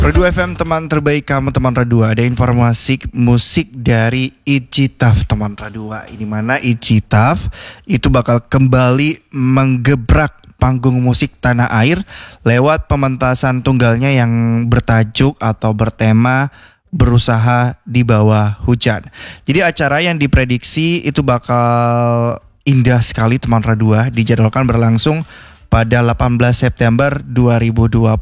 Redu FM, teman terbaik kamu teman Redu. Ada informasi musik dari Icitaf teman Redu. Ini mana Icitaf itu bakal kembali menggebrak panggung musik tanah air lewat pementasan tunggalnya yang bertajuk atau bertema berusaha di bawah hujan. Jadi acara yang diprediksi itu bakal indah sekali teman Redu. Dijadwalkan berlangsung pada 18 September 2026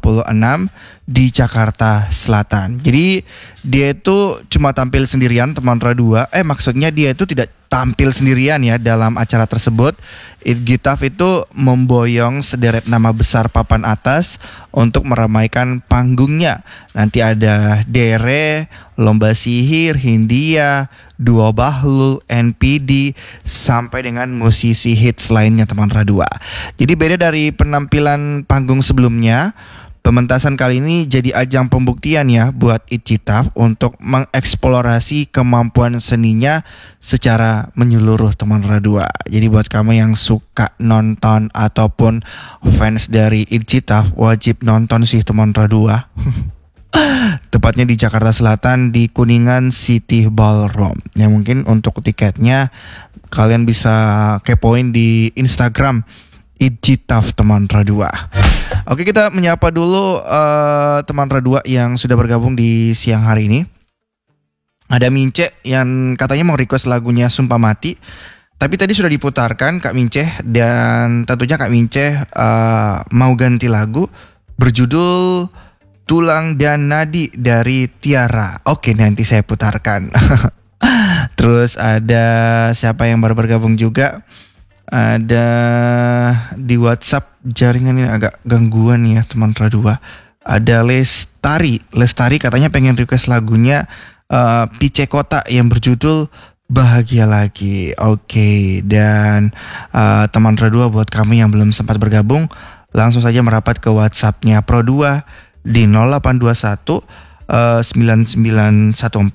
di Jakarta Selatan. Jadi dia itu cuma tampil sendirian teman Radua. Maksudnya dia itu tidak tampil sendirian ya dalam acara tersebut. Icitaf itu memboyong sederet nama besar papan atas untuk meramaikan panggungnya. Nanti ada Dere, Lomba Sihir, Hindia, Duo Bahlul, NPD, sampai dengan musisi hits lainnya teman Radua. Jadi beda dari penampilan panggung sebelumnya, pementasan kali ini jadi ajang pembuktian ya buat Icitaf untuk mengeksplorasi kemampuan seninya secara menyeluruh teman Radua. Jadi buat kamu yang suka nonton ataupun fans dari Icitaf, wajib nonton sih teman Radua. Tepatnya di Jakarta Selatan di Kuningan City Ballroom. Ya mungkin untuk tiketnya kalian bisa kepoin di Instagram Icitaf teman Radua. Oke, kita menyapa dulu teman Radua yang sudah bergabung di siang hari ini. Ada Mince yang katanya mau request lagunya Sumpah Mati. Tapi tadi sudah diputarkan Kak Mince, dan tentunya Kak Mince mau ganti lagu berjudul Tulang dan Nadi dari Tiara. Oke, nanti saya putarkan. Terus ada siapa yang baru bergabung juga? Ada di WhatsApp, jaringan ini agak gangguan ya teman Radua. Ada Lestari katanya pengen request lagunya Pice Kota yang berjudul Bahagia Lagi. Oke, dan teman Radua, buat kami yang belum sempat bergabung, langsung saja merapat ke WhatsAppnya Pro2 di 0821 9914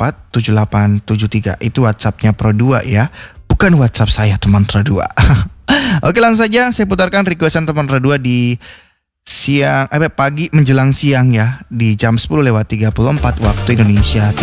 7873. Itu WhatsAppnya Pro2 ya, bukan WhatsApp saya teman Radua. Oke, langsung saja saya putarkan requestan teman Radua di pagi menjelang siang ya, di jam 10:34 waktu Indonesia Timur.